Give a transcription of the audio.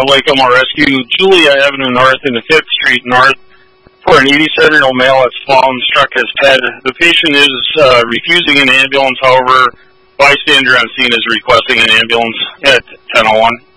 Lake Elmore Rescue, Julia Avenue North and 5th Street North, for an 87-year-old male that's fallen, struck his head. The patient is refusing an ambulance. However, bystander on scene is requesting an ambulance at 10:01.